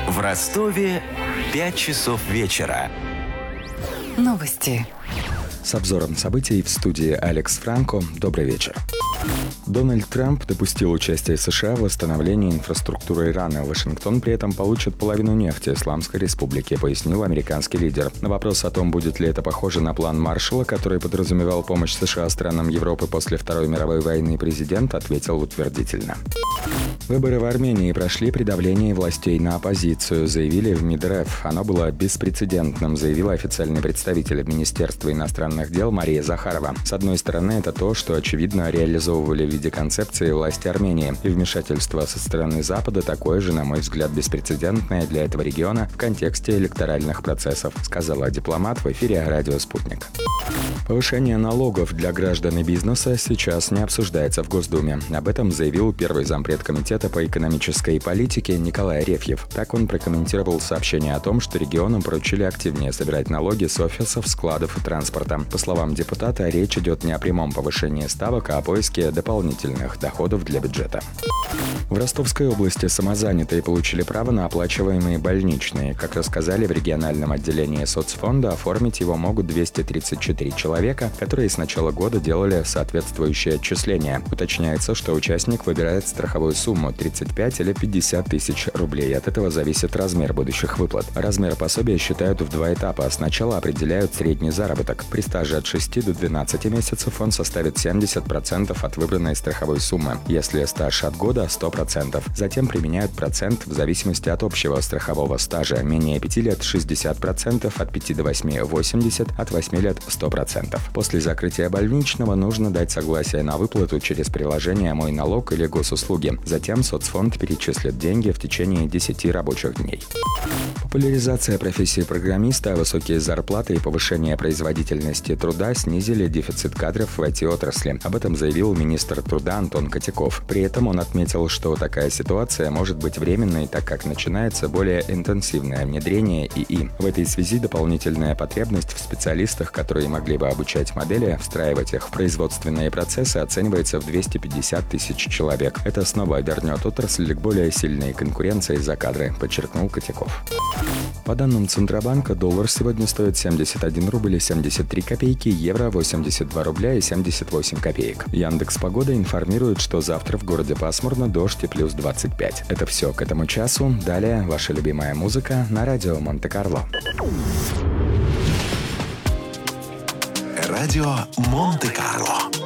В Ростове 5 часов вечера. Новости. С обзором событий в студии Алекс Франко. Добрый вечер. Дональд Трамп допустил участие США в восстановлении инфраструктуры Ирана. Вашингтон при этом получит половину нефти Исламской Республики, пояснил американский лидер. На вопрос о том, будет ли это похоже на план Маршалла, который подразумевал помощь США странам Европы после Второй мировой войны, президент ответил утвердительно. Выборы в Армении прошли при давлении властей на оппозицию, заявили в МИД РФ. Оно было беспрецедентным, заявила официальный представитель Министерства иностранных дел Мария Захарова. С одной стороны, это то, что, очевидно, реализовывали в виде концепции власти Армении. И вмешательство со стороны Запада такое же, на мой взгляд, беспрецедентное для этого региона в контексте электоральных процессов, сказала дипломат в эфире радио «Спутник». Повышение налогов для граждан и бизнеса сейчас не обсуждается в Госдуме. Об этом заявил первый зампред Комитета по экономической политике Николай Арефьев. Так он прокомментировал сообщение о том, что регионам поручили активнее собирать налоги с офисов, складов и транспорта. По словам депутата, речь идет не о прямом повышении ставок, а о поиске дополнительных доходов для бюджета. В Ростовской области самозанятые получили право на оплачиваемые больничные. Как рассказали в региональном отделении соцфонда, оформить его могут 234 человека, которые с начала года делали соответствующее отчисление. Уточняется, что участник выбирает страховую сумму 35 или 50 тысяч рублей. От этого зависит размер будущих выплат. Размер пособия считают в два этапа. Сначала определяют средний заработок. При стаже от 6 до 12 месяцев он составит 70% от выбранной страховой суммы. Если стаж от года – 100%. Затем применяют процент в зависимости от общего страхового стажа. Менее 5 лет – 60%, от 5 до 8 – 80%, от 8 лет – 100%. После закрытия больничного нужно дать согласие на выплату через приложение «Мой налог» или госуслуги. Затем соцфонд перечислит деньги в течение 10 рабочих дней. Популяризация профессии программиста, высокие зарплаты и повышение производительности труда снизили дефицит кадров в IT-отрасли. Об этом заявил министр труда Антон Котяков. При этом он отметил, что такая ситуация может быть временной, так как начинается более интенсивное внедрение ИИ. В этой связи дополнительная потребность в специалистах, которые могли бы обучать модели, встраивать их в производственные процессы, оценивается в 250 тысяч человек. Это снова вернет отрасль к более сильной конкуренции за кадры, подчеркнул Котяков. По данным Центробанка, доллар сегодня стоит 71 рубль и 73 копейки, евро 82 рубля и 78 копеек. Яндекс.Погода информирует, что завтра в городе пасмурно, дождь и плюс 25. Это все к этому часу. Далее ваша любимая музыка на радио Монте-Карло. Радио Монте-Карло.